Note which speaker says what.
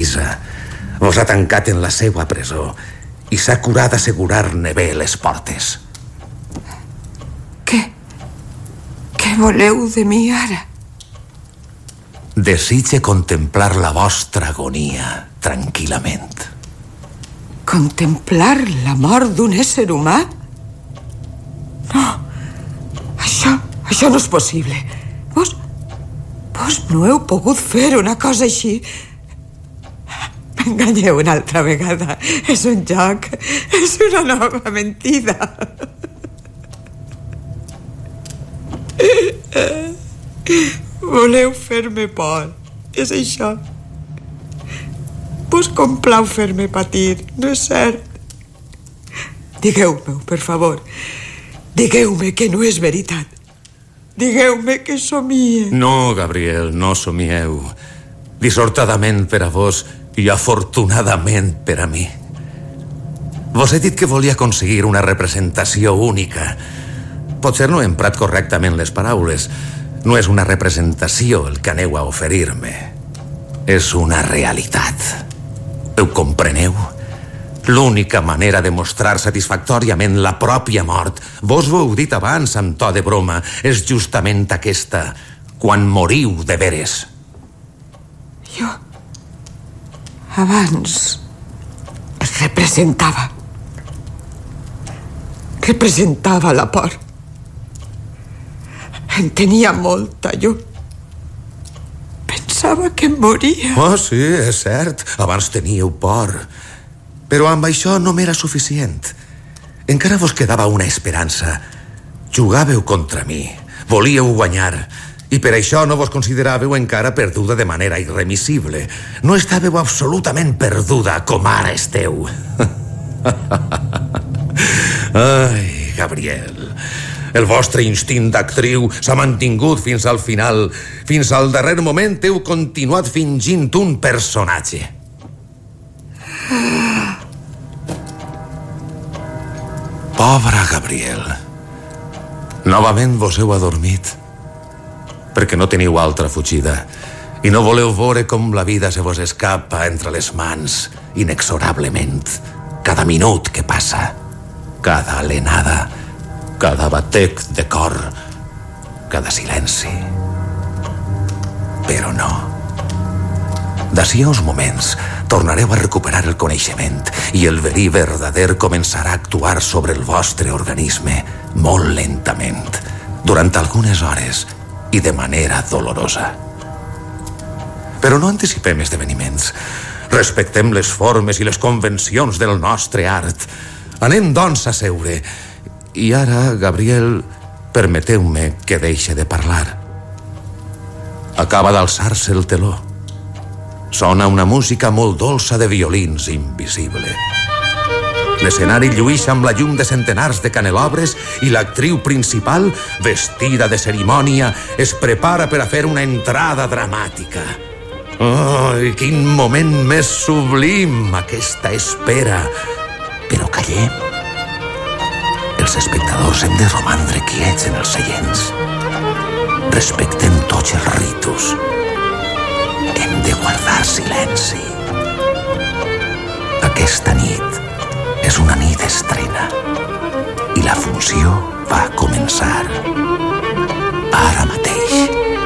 Speaker 1: precisa. Vos ha tancat en la seva presó i s'ha curat d'assegurar-ne bé les portes.
Speaker 2: Què voleu de mi ara?
Speaker 1: Desitge contemplar la vostra agonia tranquil·lament.
Speaker 2: Contemplar la mort d'un ésser humà? No, això no és possible. Vos no heu pogut fer una cosa així. M'enganyeu una altra vegada. És un joc, és una nova mentida. Voleu fer-me por, és això. Vos complau fer-me patir, no és cert? Digueu-me-ho, per favor. Digueu-me que no és veritat. Digueu-me que somie.
Speaker 1: No, Gabriel, no somieu. Dissortadament per a vos i afortunadament per a mi. Vos he dit que volia aconseguir una representació única. Potser no he emprat correctament les paraules. No és una representació el que aneu a oferir-me. És una realitat. Ho compreneu? L'única manera de mostrar satisfactòriament la pròpia mort, vos ho heu dit abans amb to de broma, és justament aquesta, quan moriu de veres.
Speaker 2: Jo abans representava la por. En tenia molta, jo pensava que moria.
Speaker 1: Oh, sí, és cert, abans teníeu por. Però amb això no m'era suficient. Encara vos quedava una esperança. Jugàveu contra mi, volíeu guanyar, i per això no vos consideràveu encara perduda de manera irremissible. No estàveu absolutament perduda com ara esteu. Ai, Gabriel, el vostre instint d'actriu s'ha mantingut fins al final. Fins al darrer moment heu continuat fingint un personatge. Pobra Gabriel. Novament vos heu adormit perquè no teniu altra fugida i no voleu veure com la vida se vos escapa entre les mans inexorablement. Cada minut que passa, cada alenada, cada batec de cor, cada silenci. Però no. D'ací a uns moments tornareu a recuperar el coneixement i el verí verdader començarà a actuar sobre el vostre organisme molt lentament, durant algunes hores i de manera dolorosa. Però no anticipem esdeveniments. Respectem les formes i les convencions del nostre art. Anem, doncs, a seure. I ara, Gabriel, permeteu-me que deixe de parlar. Acaba d'alçar-se el teló. Sona una música molt dolça de violins invisible. L'escenari lluïx amb la llum de centenars de canelobres i l'actriu principal, vestida de cerimònia, es prepara per a fer una entrada dramàtica. Oh, quin moment més sublim, aquesta espera. Però callem. Els espectadors hem de romandre quiets en els seients. Respectem tots els ritus. Hem de guardar silenci. Aquesta nit és una nit d'estrena i la funció va començar.